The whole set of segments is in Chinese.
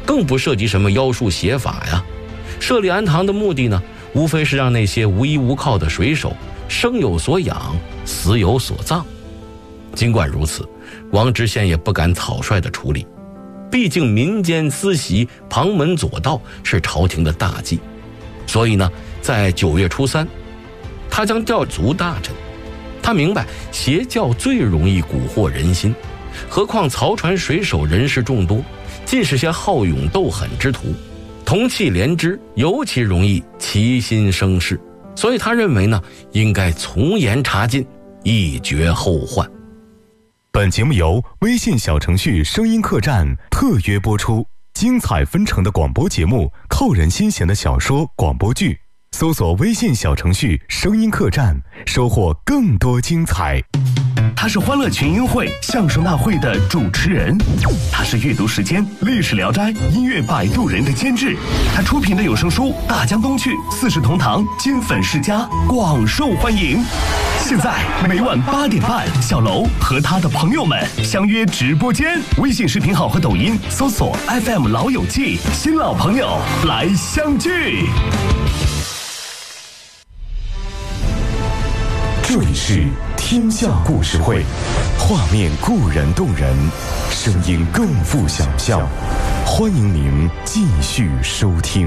更不涉及什么妖术邪法呀。设立庵堂的目的呢，无非是让那些无依无靠的水手生有所养，死有所葬。尽管如此，王知县也不敢草率地处理，毕竟民间私习、旁门左道是朝廷的大忌。所以呢，在9月初3，他将调足大臣。他明白邪教最容易蛊惑人心，何况曹船水手人士众多，尽是些好勇斗狠之徒，同气连枝，尤其容易其心生事。所以他认为呢，应该从严查禁，以绝后患。 本节目由微信小程序声音客栈特约播出，精彩纷呈的广播节目，扣人心弦的小说广播剧，搜索微信小程序声音客栈，收获更多精彩。 他是欢乐群英会相声大会的主持人，他是阅读时间历史聊斋音乐摆渡人的监制，他出品的有声书大江东去、四世同堂、金粉世家广受欢迎。现在每晚8点半，小楼和他的朋友们相约直播间，微信视频号和抖音搜索 FM 老友记，新老朋友来相聚。 这里是天下故事会，画面固然动人，声音更富想象。欢迎您继续收听。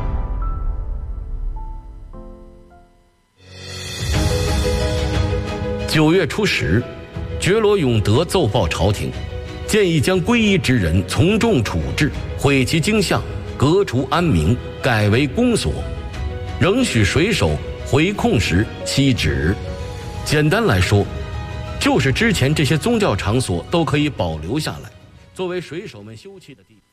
9月初10，觉罗永德奏报朝廷，建议将皈依之人从重处置，毁其经像，革除庵名，改为公所，仍许水手回控时期止。简单来说，就是之前这些宗教场所都可以保留下来，作为水手们休憩的地方。